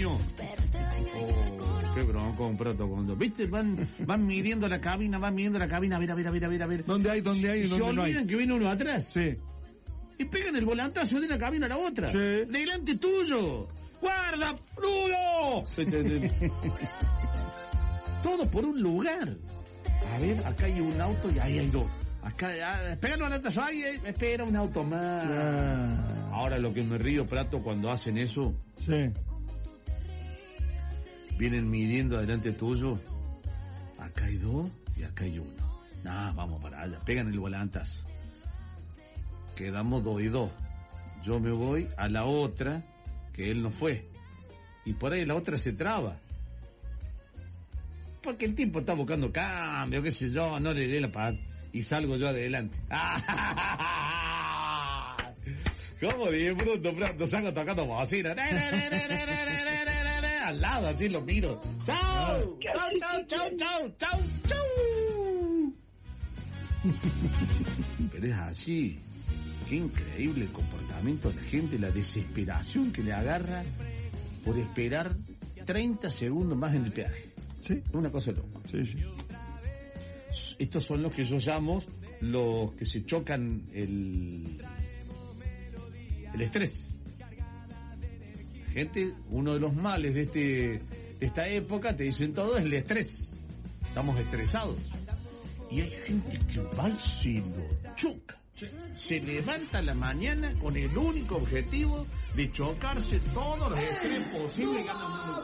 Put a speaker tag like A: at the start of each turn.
A: niño. Oh, qué bronco un prato cuando, ¿viste? Van midiendo la cabina, a ver.
B: ¿Dónde hay?
A: Se
B: ¿Dónde no hay?
A: olvidan que viene uno atrás.
B: Sí.
A: Y pegan el volantazo de una cabina a la otra.
B: Sí.
A: Delante tuyo. ¡Guarda, Rudo! Todo por un lugar. A ver, acá hay un auto y ahí hay dos. Acá, pegan el volantazo, ahí, espera un auto más. Ahora lo que me río, Prato, cuando hacen eso,
B: Sí.
A: vienen midiendo adelante tuyo. Acá hay dos y acá hay uno. Nah, vamos para allá. Pegan el volantazo. Quedamos 2 y 2. Yo me voy a la otra, que él no fue. Y por ahí la otra se traba. Porque el tipo está buscando cambio, qué sé yo, no le dé la paz. Y salgo yo adelante. ¿Cómo bien bruto, Prato? Salgo tocando bocina. Al lado, así lo miro. ¡Chau! ¡Chau! Pero es así. Qué increíble el comportamiento de la gente, la desesperación que le agarra por esperar 30 segundos más en el peaje.
B: Sí.
A: Una cosa loca.
B: Sí.
A: Estos son los que yo llamo los que se chocan el estrés. Gente, uno de los males de esta época, te dicen todo, es el estrés. Estamos estresados. Y hay gente que va y se lo choca. Se levanta a la mañana con el único objetivo de chocarse todos los estrés posibles.